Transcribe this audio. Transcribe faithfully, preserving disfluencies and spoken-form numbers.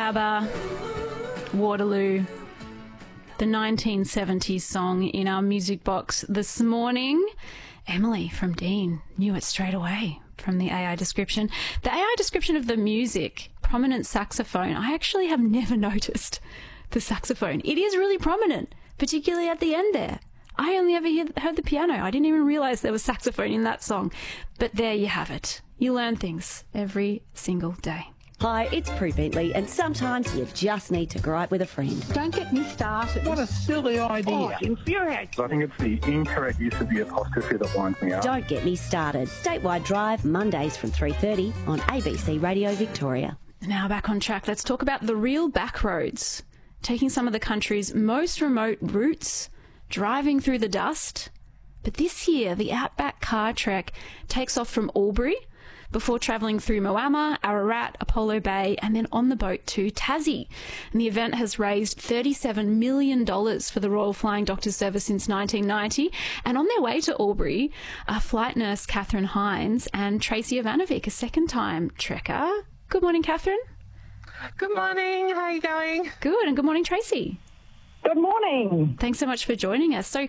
ABBA, Waterloo, the nineteen seventies song in our music box this morning. Emily from Dean knew it straight away from the A I description. The A I description of the music, prominent saxophone, I actually have never noticed the saxophone. It is really prominent, particularly at the end there. I only ever hear, heard the piano. I didn't even realise there was saxophone in that song. But there you have it. You learn things every single day. Hi, it's Prue Bentley, and sometimes you just need to gripe with a friend. Don't get me started. What a silly idea. Oh, it infuriates. I think it's the incorrect use of the apostrophe that winds me up. Don't get me started. Statewide Drive, Mondays from three thirty on A B C Radio Victoria. Now back on track, let's talk about the real back roads. Taking some of the country's most remote routes, driving through the dust. But this year, the Outback Car Trek takes off from Albury before travelling through Moama, Ararat, Apollo Bay, and then on the boat to Tassie. And the event has raised thirty-seven million dollars for the Royal Flying Doctors Service since nineteen ninety. And on their way to Albury are flight nurse Catherine Hines and Tracy Ivanovic, a second-time trekker. Good morning, Catherine. Good morning. How are you going? Good, and good morning, Tracy. Good morning. Thanks so much for joining us. So